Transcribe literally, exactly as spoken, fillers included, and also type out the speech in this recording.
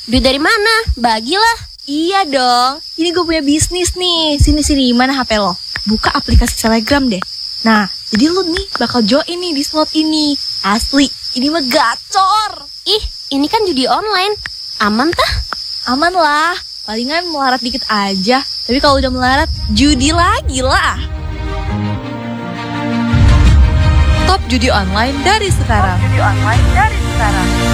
Duit dari mana? Bagilah. Iya dong, ini gue punya bisnis nih. Sini-sini, mana H P lo? Buka aplikasi Telegram deh. Nah, jadi lu nih bakal join nih di slot ini. Asli, ini mah gacor. Ih, ini kan judi online. Aman tah? Aman lah, palingan melarat dikit aja. Tapi kalau udah melarat, judi lagi lah. Stop judi online dari sekarang. Judi online dari sekarang.